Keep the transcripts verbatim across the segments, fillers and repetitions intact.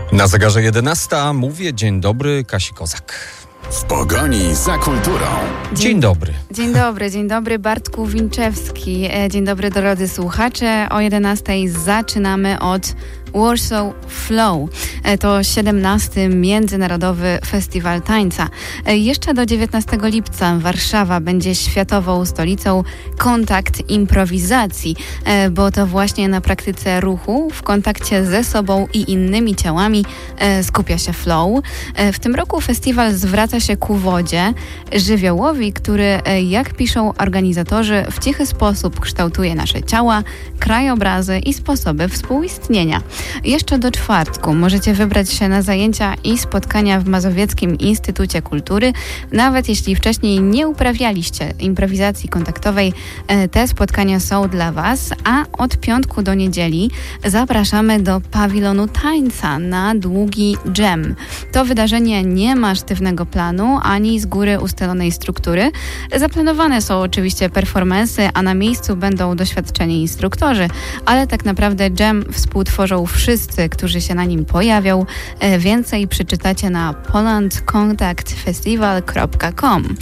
Na zegarze jedenasta mówię dzień dobry, Kasi Kozak. W pogoni za kulturą. Dzień, dzień dobry. Dzień dobry, dzień dobry Bartku Winczewski. Dzień dobry drodzy słuchacze. O jedenastej zaczynamy od Warsaw Flow. To siedemnasty Międzynarodowy Festiwal Tańca. Jeszcze do dziewiętnastego lipca Warszawa będzie światową stolicą kontakt improwizacji, bo to właśnie na praktyce ruchu, w kontakcie ze sobą i innymi ciałami skupia się flow. W tym roku festiwal zwraca się ku wodzie, żywiołowi, który, jak piszą organizatorzy, w cichy sposób kształtuje nasze ciała, krajobrazy i sposoby współistnienia. Jeszcze do czwartku możecie wybrać się na zajęcia i spotkania w Mazowieckim Instytucie Kultury. Nawet jeśli wcześniej nie uprawialiście improwizacji kontaktowej, te spotkania są dla Was, a od piątku do niedzieli zapraszamy do pawilonu tańca na długi dżem. To wydarzenie nie ma sztywnego planu ani z góry ustalonej struktury. Zaplanowane są oczywiście performansy, a na miejscu będą doświadczeni instruktorzy, ale tak naprawdę dżem współtworzą wszyscy, którzy się na nim pojawią. Więcej przeczytacie na poland contact festival kropka com.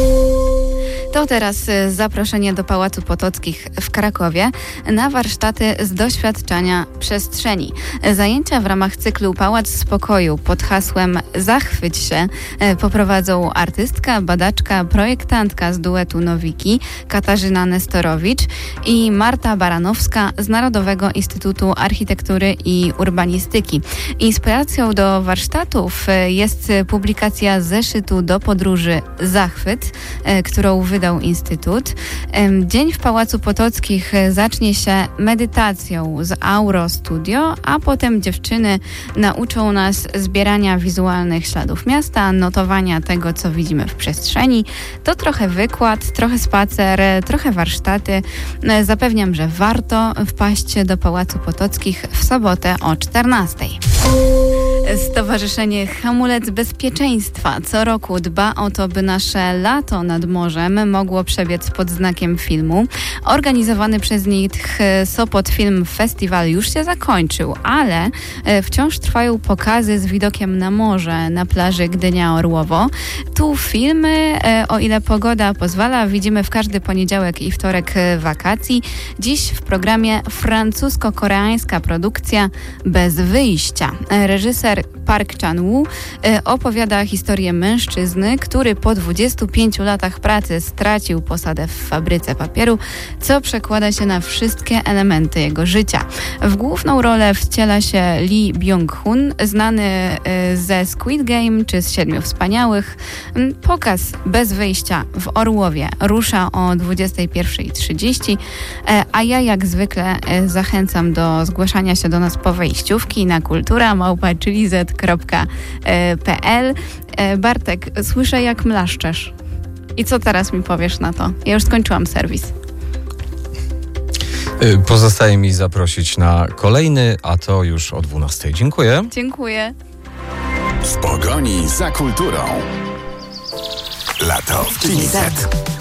To teraz zaproszenie do Pałacu Potockich w Krakowie na warsztaty z doświadczania przestrzeni. Zajęcia w ramach cyklu Pałac Spokoju pod hasłem Zachwyć się poprowadzą artystka, badaczka, projektantka z duetu Nowiki Katarzyna Nestorowicz i Marta Baranowska z Narodowego Instytutu Architektury i Urbanistyki. Inspiracją do warsztatów jest publikacja zeszytu do podróży Zachwyt, którą wydał Instytut. Dzień w Pałacu Potockich zacznie się medytacją z Auro Studio, a potem dziewczyny nauczą nas zbierania wizualnych śladów miasta, notowania tego, co widzimy w przestrzeni. To trochę wykład, trochę spacer, trochę warsztaty. Zapewniam, że warto wpaść do Pałacu Potockich w sobotę o czternastej. Stowarzyszenie Hamulec Bezpieczeństwa co roku dba o to, by nasze lato nad morzem mogło przebiec pod znakiem filmu. Organizowany przez nich Sopot Film Festiwal już się zakończył, ale wciąż trwają pokazy z widokiem na morze na plaży Gdynia-Orłowo. Tu filmy, o ile pogoda pozwala, widzimy w każdy poniedziałek i wtorek wakacji. Dziś w programie francusko-koreańska produkcja Bez wyjścia. Reżyser Park Chan-woo opowiada historię mężczyzny, który po dwudziestu pięciu latach pracy stracił posadę w fabryce papieru, co przekłada się na wszystkie elementy jego życia. W główną rolę wciela się Lee Byung-hun, znany ze Squid Game czy z Siedmiu Wspaniałych. Pokaz Bez wyjścia w Orłowie rusza o dwudziestej pierwszej trzydzieści, a ja jak zwykle zachęcam do zgłaszania się do nas po wejściówki na kultura małpa chilizet kropka pe el. Bartek, słyszę jak mlaszczesz. I co teraz mi powiesz na to? Ja już skończyłam serwis. Pozostaje mi zaprosić na kolejny, a to już o dwunastej. Dziękuję. Dziękuję. W pogoni za kulturą. Lato w Chilizet.